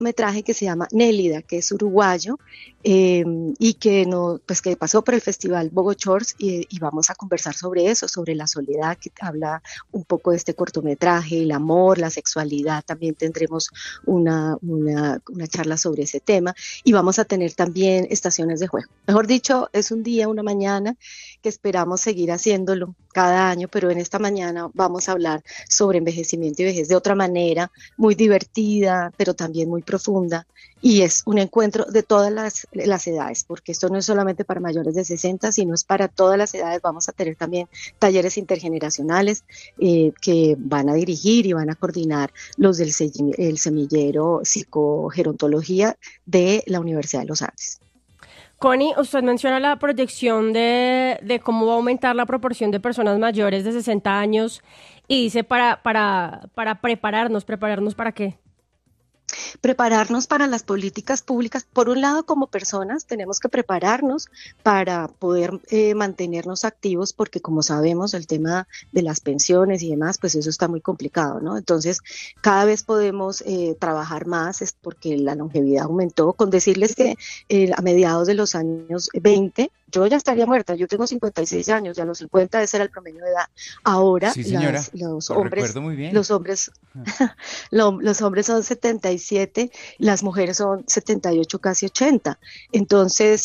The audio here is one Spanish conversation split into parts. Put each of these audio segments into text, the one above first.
cortometraje que se llama Nélida, que es uruguayo, y que, no, pues que pasó por el Festival Bogochors, y vamos a conversar sobre eso, sobre la soledad, que habla un poco de este cortometraje, el amor, la sexualidad. También tendremos una charla sobre ese tema, y vamos a tener también estaciones de juego. Mejor dicho, es un día, una mañana que esperamos seguir haciéndolo cada año, pero en esta mañana vamos a hablar sobre envejecimiento y vejez de otra manera, muy divertida, pero también muy profunda, y es un encuentro de todas las edades, porque esto no es solamente para mayores de 60, sino es para todas las edades. Vamos a tener también talleres intergeneracionales que van a dirigir y van a coordinar los del el semillero psicogerontología de la Universidad de los Andes. Connie, usted menciona la proyección de cómo va a aumentar la proporción de personas mayores de 60 años y dice para prepararnos ¿para qué? Prepararnos para las políticas públicas. Por un lado, como personas tenemos que prepararnos para poder mantenernos activos, porque como sabemos el tema de las pensiones y demás, pues eso está muy complicado, ¿no? Entonces cada vez podemos trabajar más, es porque la longevidad aumentó. Con decirles que a mediados de los años 20 yo ya estaría muerta. Yo tengo 56 años, ya a los 50 ese era el promedio de edad. Ahora sí, señora, los hombres, muy bien. los hombres son 77, las mujeres son 78, casi 80. Entonces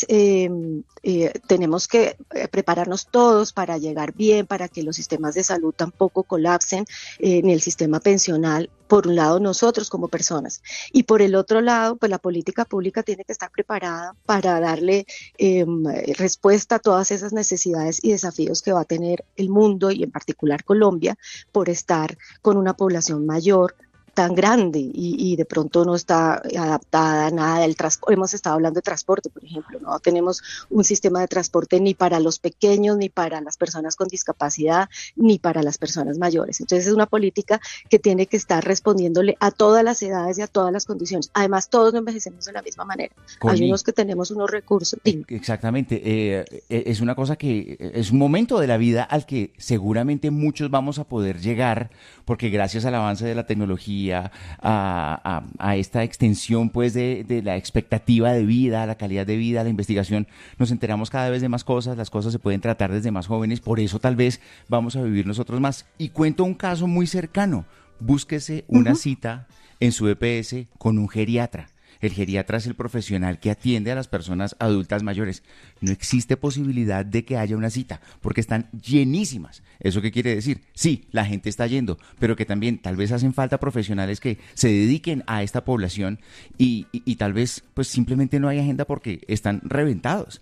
tenemos que prepararnos todos para llegar bien, para que los sistemas de salud tampoco colapsen, ni el sistema pensional. Por un lado, nosotros como personas, y por el otro lado, pues la política pública tiene que estar preparada para darle respuesta a todas esas necesidades y desafíos que va a tener el mundo, y en particular Colombia, por estar con una población mayor tan grande y de pronto no está adaptada a nada. Hemos estado hablando de transporte, por ejemplo, no tenemos un sistema de transporte ni para los pequeños, ni para las personas con discapacidad, ni para las personas mayores. Entonces es una política que tiene que estar respondiéndole a todas las edades y a todas las condiciones. Además, todos no envejecemos de la misma manera. Hay unos que tenemos unos recursos. Exactamente. Es una cosa que es un momento de la vida al que seguramente muchos vamos a poder llegar, porque gracias al avance de la tecnología, a esta extensión pues de la expectativa de vida, la calidad de vida, la investigación, nos enteramos cada vez de más cosas, las cosas se pueden tratar desde más jóvenes, por eso tal vez vamos a vivir nosotros más. Y cuento un caso muy cercano: búsquese una cita en su EPS con un geriatra. El geriatra es el profesional que atiende a las personas adultas mayores. No existe posibilidad de que haya una cita, porque están llenísimas. ¿Eso qué quiere decir? Sí, la gente está yendo, pero que también tal vez hacen falta profesionales que se dediquen a esta población y tal vez pues simplemente no hay agenda porque están reventados.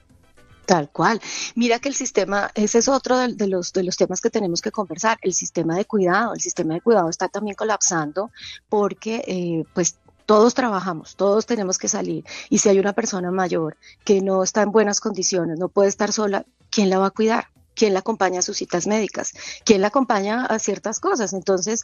Tal cual. Mira que el sistema, ese es otro de los temas que tenemos que conversar, el sistema de cuidado. El sistema de cuidado está también colapsando porque pues todos trabajamos, todos tenemos que salir, y si hay una persona mayor que no está en buenas condiciones, no puede estar sola, ¿quién la va a cuidar? ¿Quién la acompaña a sus citas médicas? ¿Quién la acompaña a ciertas cosas? Entonces,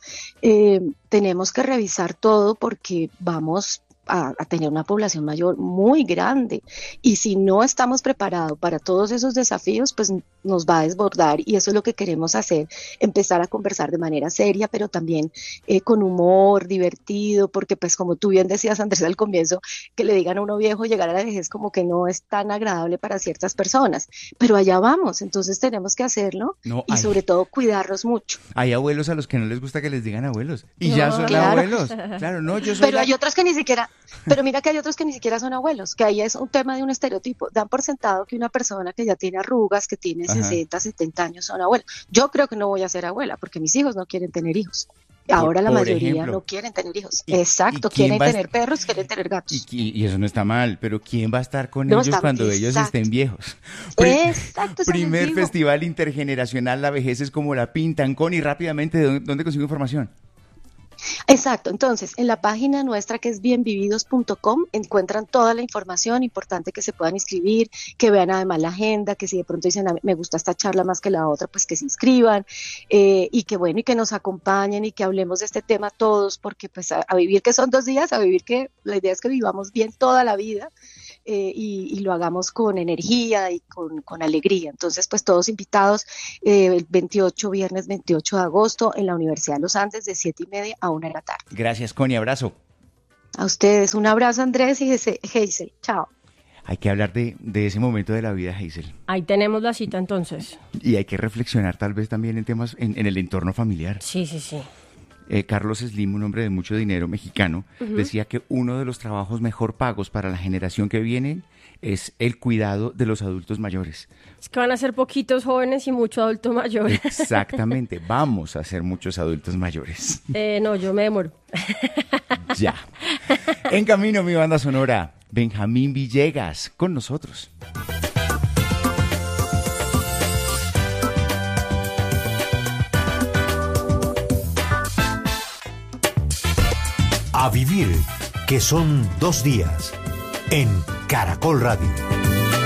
tenemos que revisar todo, porque vamos a tener una población mayor muy grande, y si no estamos preparados para todos esos desafíos, pues nos va a desbordar, y eso es lo que queremos hacer: empezar a conversar de manera seria, pero también con humor, divertido, porque pues como tú bien decías, Andrés, al comienzo, que le digan a uno viejo llegar a la vejez como que no es tan agradable para ciertas personas, pero allá vamos, entonces tenemos que hacerlo, y sobre todo cuidarnos mucho. Hay abuelos a los que no les gusta que les digan abuelos, y no, ya son abuelos. Claro, no, yo soy pero hay otros que ni siquiera. Pero mira que hay otros que ni siquiera son abuelos, que ahí es un tema de un estereotipo. Dan por sentado que una persona que ya tiene arrugas, que tiene 60, 70 años, son abuelos. Yo creo que no voy a ser abuela, porque mis hijos no quieren tener hijos. Ahora la mayoría no quieren tener hijos. Exacto, quieren tener perros, quieren tener gatos. Y eso no está mal, pero ¿quién va a estar con ellos cuando ellos estén viejos? Exacto. Primer festival intergeneracional, la vejez es como la pintan. Connie, rápidamente, ¿dónde consigo información? Exacto, entonces en la página nuestra, que es bienvividos.com, encuentran toda la información. Importante que se puedan inscribir, que vean además la agenda, que si de pronto dicen me gusta esta charla más que la otra, pues que se inscriban, y que bueno, y que nos acompañen, y que hablemos de este tema todos, porque pues a vivir, que son 2 días, a vivir, que la idea es que vivamos bien toda la vida, y lo hagamos con energía y con alegría. Entonces pues todos invitados, el viernes 28 de agosto en la Universidad de los Andes, de 7:30 a 1 de la tarde. Gracias, Connie, abrazo. A ustedes un abrazo, Andrés y Hazel. Chao. Hay que hablar de ese momento de la vida, Hazel. Ahí tenemos la cita entonces. Y hay que reflexionar tal vez también en temas, en el entorno familiar. Sí, sí, sí. Carlos Slim, un hombre de mucho dinero mexicano, decía que uno de los trabajos mejor pagos para la generación que viene es el cuidado de los adultos mayores. Es que van a ser poquitos jóvenes y mucho adulto mayor. Exactamente, vamos a ser muchos adultos mayores. No, yo me demoro. Ya. En camino, mi banda sonora, Benjamín Villegas, con nosotros. A vivir, que son 2 días, en Caracol Radio.